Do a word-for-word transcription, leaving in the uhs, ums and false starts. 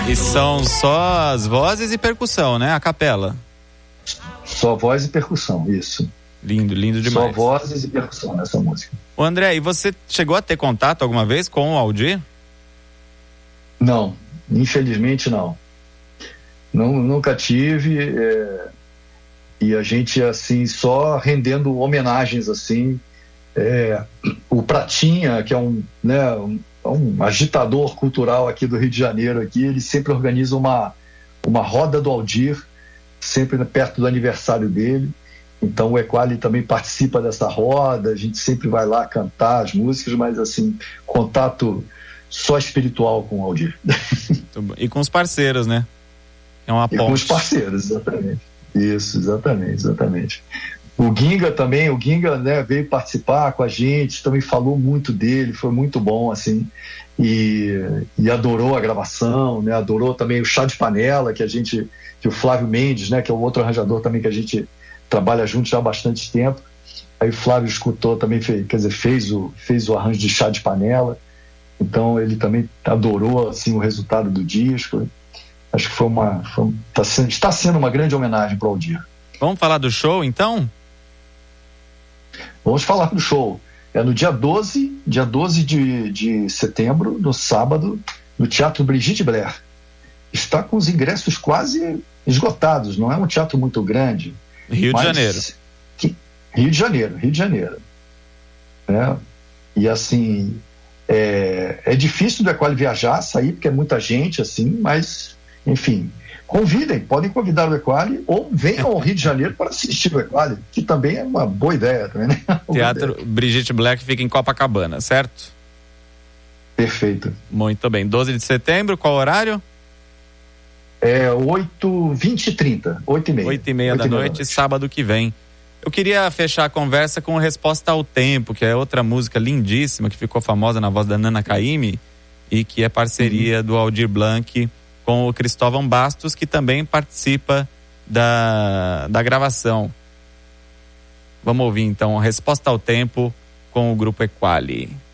E são só as vozes e percussão, né? A capela. Só voz e percussão, isso. Lindo, lindo demais. Só vozes e percussão nessa música. Ô André, e você chegou a ter contato alguma vez com o Aldir? Não, infelizmente não. não nunca tive. É, e a gente, assim, só rendendo homenagens, assim. É, o Pratinha, que é um, né, um, um agitador cultural aqui do Rio de Janeiro, aqui, ele sempre organiza uma, uma roda do Aldir, sempre perto do aniversário dele. Então o Equali também participa dessa roda, a gente sempre vai lá cantar as músicas, mas assim, contato só espiritual com o Aldir. E com os parceiros, né? É uma ponte. E com os parceiros, exatamente. Isso, exatamente, exatamente. O Ginga também, o Ginga, né, veio participar com a gente, também falou muito dele, foi muito bom, assim, e, e adorou a gravação, né, adorou também o Chá de Panela, que a gente, que o Flávio Mendes, né, que é o outro arranjador também que a gente trabalha junto já há bastante tempo. Aí o Flávio escutou também, fez, quer dizer, fez o, fez o arranjo de Chá de Panela, então ele também adorou, assim, o resultado do disco. Acho que foi uma, foi, tá sendo, está sendo uma grande homenagem para o Aldir. Vamos falar do show, então? Vamos falar do show. É no dia doze, dia doze de, de setembro, no sábado, no Teatro Brigitte Blair. Está com os ingressos quase esgotados, não é um teatro muito grande. Rio de Janeiro. Que, Rio de Janeiro, Rio de Janeiro. É, e assim, é, é difícil do Equali viajar, sair, porque é muita gente, assim, mas, enfim, convidem, podem convidar o Equali ou venham ao Rio de Janeiro para assistir o Equali, que também é uma boa ideia. Também, né? Teatro Brigitte Black fica em Copacabana, certo? Perfeito. Muito bem. doze de setembro, qual horário? É oito, vinte e trinta, oito e meia. oito e meia da noite, sábado que vem. Eu queria fechar a conversa com Resposta ao Tempo, que é outra música lindíssima, que ficou famosa na voz da Nana Caymmi, e que é parceria uhum. do Aldir Blanc com o Cristóvão Bastos, que também participa da, da gravação. Vamos ouvir então Resposta ao Tempo com o grupo Equali.